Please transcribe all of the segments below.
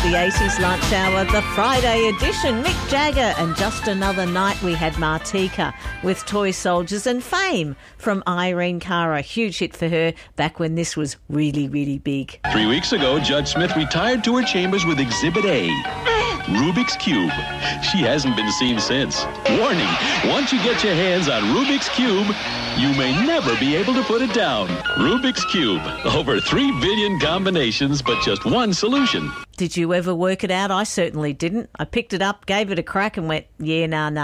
the 80s lunch hour, the Friday edition. Mick Jagger and Just Another Night. We had Martika with Toy Soldiers and Fame from Irene Cara. Huge hit for her back when this was really, really big. 3 weeks ago, Judge Smith retired to her chambers with Exhibit A, Rubik's Cube. She hasn't been seen since. Warning, once you get your hands on Rubik's Cube, you may never be able to put it down. Rubik's Cube. Over 3 billion combinations, but just one solution. Did you ever work it out? I certainly didn't. I picked it up, gave it a crack and went, yeah.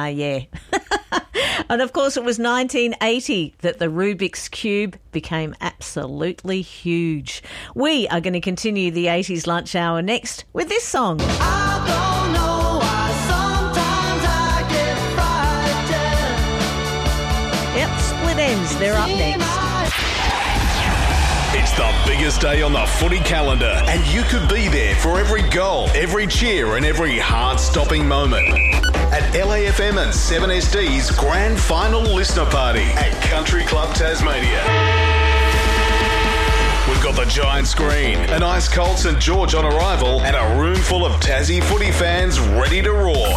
And of course it was 1980 that the Rubik's Cube became absolutely huge. We are going to continue the 80s lunch hour next with this song. I don't know why sometimes I get frightened. Yep, Split Ends, they're up next. It's the biggest day on the footy calendar, and you could be there for every goal, every cheer, and every heart-stopping moment. At LAFM and 7SD's Grand Final Listener Party at Country Club Tasmania. We've got the giant screen, an ice-cold St George on arrival, and a room full of Tassie footy fans ready to roar.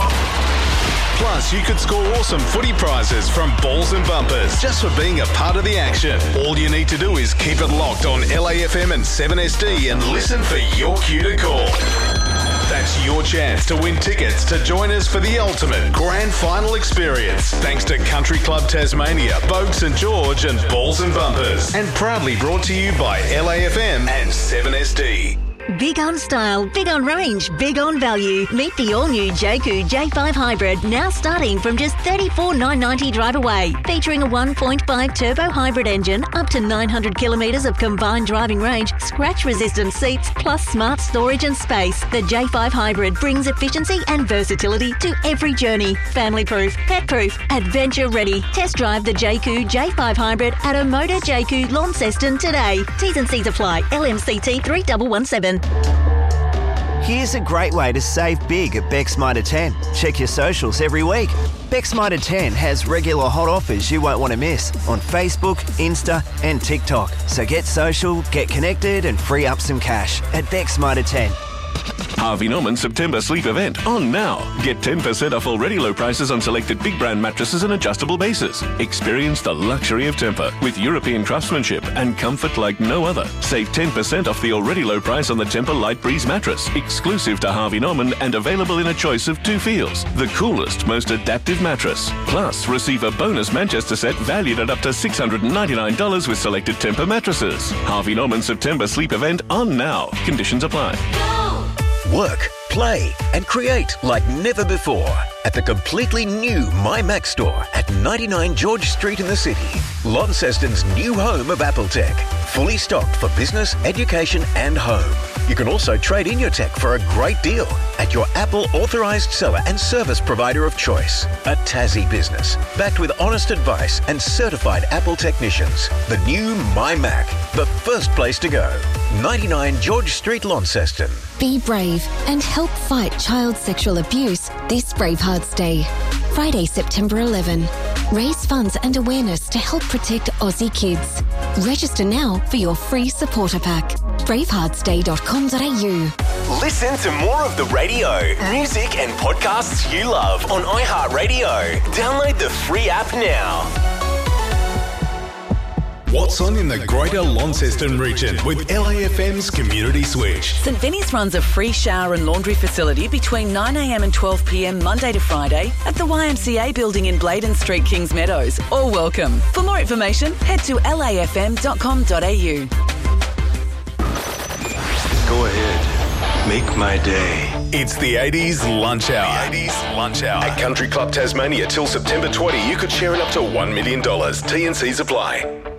Plus, you could score awesome footy prizes from Balls and Bumpers just for being a part of the action. All you need to do is keep it locked on LAFM and 7SD and listen for your cue to call. That's your chance to win tickets to join us for the ultimate grand final experience. Thanks to Country Club Tasmania, Bogue St George and Balls and Bumpers. And proudly brought to you by LAFM and 7SD. Big on style, big on range, big on value. Meet the all-new Jayco J5 Hybrid, now starting from just $34,990 drive away. Featuring a 1.5 turbo hybrid engine, up to 900 kilometres of combined driving range, scratch-resistant seats, plus smart storage and space. The J5 Hybrid brings efficiency and versatility to every journey. Family-proof, pet-proof, adventure-ready. Test drive the Jayco J5 Hybrid at Omoda Jayco Launceston today. T's and C's apply. LMCT 3117. Here's a great way to save big at Beck's Mitre 10. Check your socials every week. Beck's Mitre 10 has regular hot offers you won't want to miss on Facebook, Insta and TikTok. So get social, get connected and free up some cash at Beck's Mitre 10. Harvey Norman September Sleep Event on now. Get 10% off already low prices on selected big brand mattresses and adjustable bases. Experience the luxury of Tempur with European craftsmanship and comfort like no other. Save 10% off the already low price on the Tempur Light Breeze mattress, exclusive to Harvey Norman and available in a choice of 2 feels. The coolest, most adaptive mattress. Plus, receive a bonus Manchester set valued at up to $699 with selected Tempur mattresses. Harvey Norman September Sleep Event on now. Conditions apply. Work, play and create like never before at the completely new MyMac store at 99 George Street in the city. Launceston's new home of Apple Tech. Fully stocked for business, education and home. You can also trade in your tech for a great deal at your Apple authorised seller and service provider of choice. A Tassie business, backed with honest advice and certified Apple technicians. The new MyMac, the first place to go. 99 George Street, Launceston. Be brave and help fight child sexual abuse this Bravehearts Day. Friday, September 11. Raise funds and awareness to help protect Aussie kids. Register now for your free supporter pack. braveheartsday.com.au. Listen to more of the radio, music and podcasts you love on iHeartRadio. Download the free app now. What's on in the Greater Launceston region with LAFM's Community Switch? St Vinny's runs a free shower and laundry facility between 9am and 12pm Monday to Friday at the YMCA building in Bladen Street, Kings Meadows. All welcome. For more information, head to lafm.com.au. Go ahead. Make my day. It's the 80s Lunch Hour. At Country Club Tasmania till September 20, you could share in up to $1 million. T&Cs apply.